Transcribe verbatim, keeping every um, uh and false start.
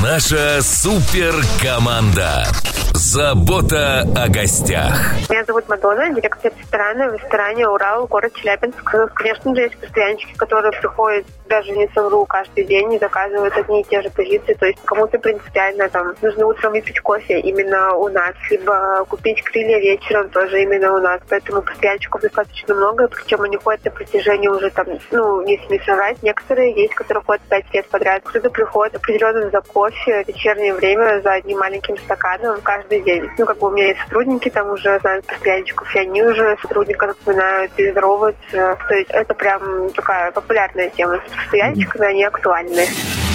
Наша суперкоманда. Забота о гостях. Меня зовут Мадонна, директор ресторана в ресторане «Урал», город Челябинск. Конечно же, есть постоянщики, которые приходят, даже не совру, каждый день и заказывают одни и те же позиции. То есть кому-то принципиально там нужно утром выпить кофе именно у нас, либо купить крылья вечером тоже именно у нас. Поэтому постоянщиков достаточно много, причем они ходят на протяжении уже там, ну, если не соврать, некоторые есть, которые ходят пять лет подряд. Кто-то приходит определенно за кофе в вечернее время, за одним маленьким стаканом каждый день. Ну, как бы у меня есть сотрудники, там уже знают постоянщиков, и они уже сотрудников напоминают и здороваются. То есть это прям такая популярная тема. С постоянщиками они актуальны.